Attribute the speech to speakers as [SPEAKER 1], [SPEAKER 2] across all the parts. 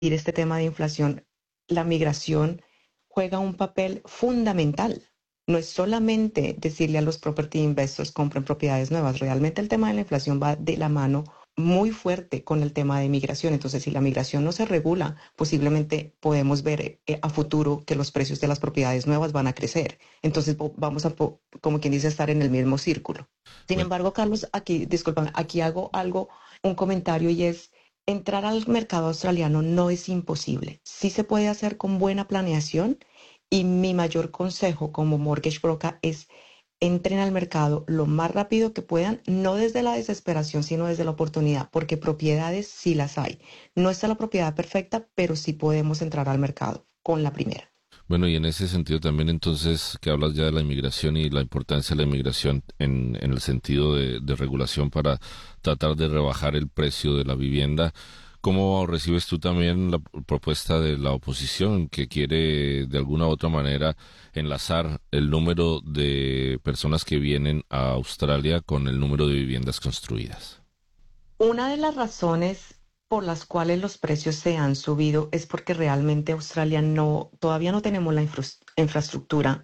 [SPEAKER 1] este tema de inflación, la migración juega un papel fundamental. No es solamente decirle a los property investors compren propiedades nuevas, realmente el tema de la inflación va de la mano muy fuerte con el tema de migración. Entonces, si la migración no se regula, posiblemente podemos ver a futuro que los precios de las propiedades nuevas van a crecer. Entonces, vamos a, como quien dice, estar en el mismo círculo. Sin
[SPEAKER 2] Bueno,
[SPEAKER 1] embargo, Carlos, aquí, discúlpame, aquí hago algo, un comentario y es, entrar al mercado australiano no es imposible. Sí se puede hacer con buena planeación y mi mayor consejo como mortgage broker es entren al mercado lo más rápido que puedan, no desde la desesperación, sino desde la oportunidad, porque propiedades sí las hay. No está la propiedad perfecta, pero sí podemos entrar al mercado con la primera.
[SPEAKER 2] bueno, y en ese sentido también entonces que hablas ya de la inmigración y la importancia de la inmigración en el sentido de regulación para tratar de rebajar el precio de la vivienda, ¿cómo recibes tú también la propuesta de la oposición que quiere de alguna u otra manera enlazar el número de personas que vienen a Australia con el número de viviendas construidas?
[SPEAKER 1] Una de las razones por las cuales los precios se han subido es porque realmente Australia no, todavía no tenemos la infraestructura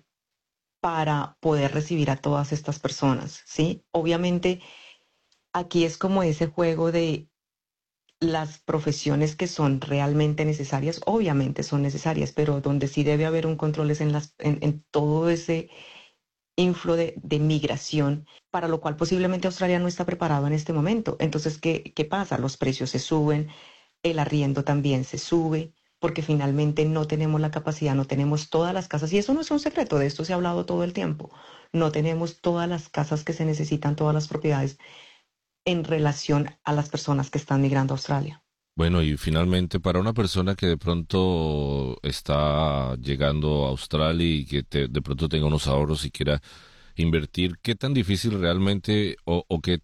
[SPEAKER 1] para poder recibir a todas estas personas, ¿sí? Obviamente aquí es como ese juego de las profesiones que son realmente necesarias, obviamente son necesarias, pero donde sí debe haber un control es en todo ese influjo de migración, para lo cual posiblemente Australia no está preparado en este momento. Entonces, ¿qué pasa? Los precios se suben, el arriendo también se sube, porque finalmente no tenemos la capacidad, no tenemos todas las casas, y eso no es un secreto, de esto se ha hablado todo el tiempo. No tenemos todas las casas que se necesitan, todas las propiedades en relación a las personas que están migrando a Australia.
[SPEAKER 2] Bueno, y finalmente, para una persona que de pronto está llegando a Australia y que de pronto tenga unos ahorros y quiera invertir, ¿qué tan difícil realmente o qué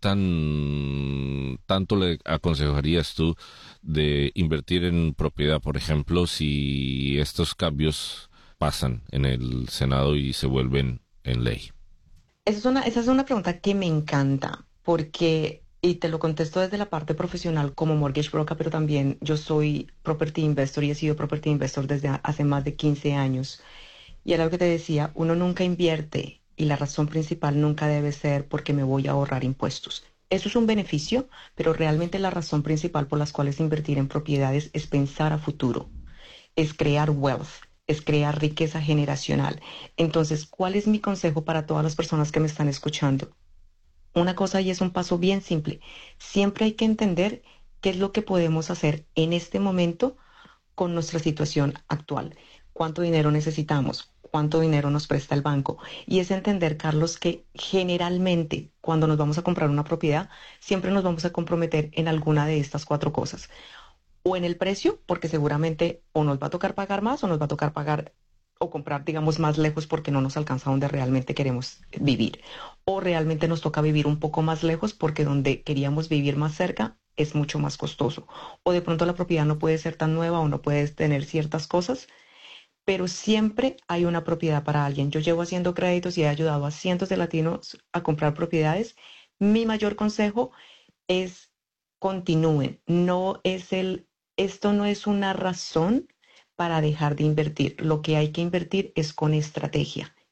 [SPEAKER 2] tanto le aconsejarías tú de invertir en propiedad, por ejemplo, si estos cambios pasan en el Senado y se vuelven en ley?
[SPEAKER 1] Esa es una pregunta que me encanta porque, y te lo contesto desde la parte profesional como mortgage broker, pero también yo soy property investor y he sido property investor desde hace más de 15 años. Y era lo que te decía, uno nunca invierte y la razón principal nunca debe ser porque me voy a ahorrar impuestos. Eso es un beneficio, pero realmente la razón principal por las cuales invertir en propiedades es pensar a futuro, es crear wealth, es crear riqueza generacional. Entonces, ¿cuál es mi consejo para todas las personas que me están escuchando? Una cosa y es un paso bien simple. Siempre hay que entender qué es lo que podemos hacer en este momento con nuestra situación actual. ¿Cuánto dinero necesitamos? ¿Cuánto dinero nos presta el banco? Y es entender, Carlos, que generalmente cuando nos vamos a comprar una propiedad, siempre nos vamos a comprometer en alguna de estas cuatro cosas. O en el precio, porque seguramente o nos va a tocar pagar más o nos va a tocar pagar o comprar, digamos, más lejos porque no nos alcanza donde realmente queremos vivir. O realmente nos toca vivir un poco más lejos porque donde queríamos vivir más cerca es mucho más costoso. O de pronto la propiedad no puede ser tan nueva o no puedes tener ciertas cosas, pero siempre hay una propiedad para alguien. Yo llevo haciendo créditos y he ayudado a cientos de latinos a comprar propiedades. Mi mayor consejo es continúen. Esto no es una razón para dejar de invertir. Lo que hay que invertir es con estrategia.